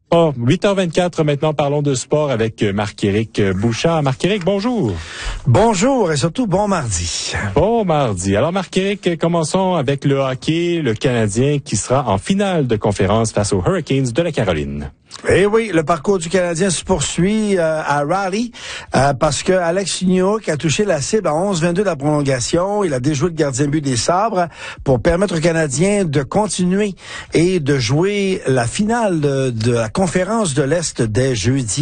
Oh, 8h24 maintenant, parlons de sport avec Marc-Éric Bouchard. Marc-Éric, bonjour. Bonjour et surtout bon mardi. Bon mardi. Alors Marc-Éric, commençons avec le hockey, le Canadien qui sera en finale de conférence face aux Hurricanes de la Caroline. Eh oui, le parcours du Canadien se poursuit à Raleigh parce que Alex Newhook a touché la cible à 11-22 de la prolongation. Il a déjoué le gardien de but des Sabres pour permettre aux Canadiens de continuer et de jouer la finale de la conférence de l'Est dès jeudi.